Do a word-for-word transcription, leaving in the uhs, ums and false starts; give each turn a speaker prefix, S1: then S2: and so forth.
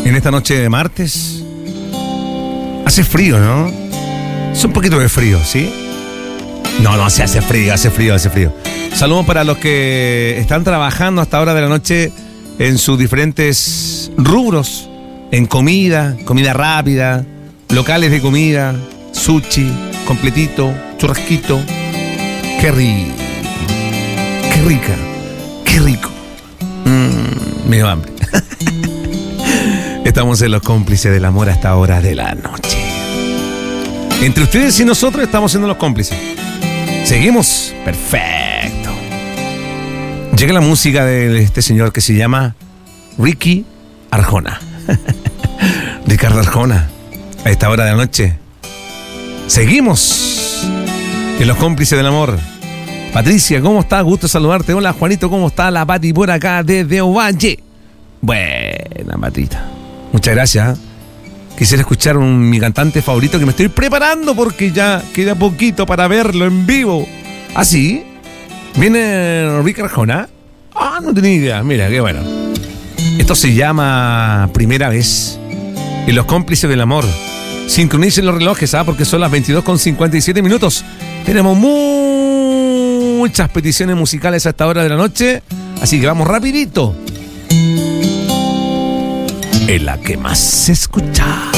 S1: En esta noche de martes. Hace frío, ¿no? Es un poquito de frío, ¿sí? No, no, se hace frío, hace frío, hace frío. Saludos para los que están trabajando hasta hora de la noche en sus diferentes rubros. En comida, comida rápida, locales de comida, sushi, completito, churrasquito. Qué rico, qué rica, qué rico. Mmm, me dio hambre. Estamos en los cómplices del amor a esta hora de la noche. Entre ustedes y nosotros estamos siendo los cómplices. Seguimos. Perfecto. Llega la música de este señor que se llama Ricky Arjona. Ricardo Arjona. A esta hora de la noche. Seguimos en los cómplices del amor. Patricia, ¿cómo estás? Gusto saludarte. Hola, Juanito, ¿cómo está? La Pati por acá desde Ovalle. Buena, Patita. Muchas gracias. Quisiera escuchar un, mi cantante favorito que me estoy preparando porque ya queda poquito para verlo en vivo. ¿Ah, sí? ¿Viene Ricky Arjona? Ah, no tenía idea. Mira, qué bueno. Esto se llama Primera Vez. Y los cómplices del amor. Sincronicen los relojes, ¿ah? Porque son las veintidós con cincuenta y siete minutos. Tenemos muchas peticiones musicales a esta hora de la noche. Así que vamos rapidito. En la que más se escucha.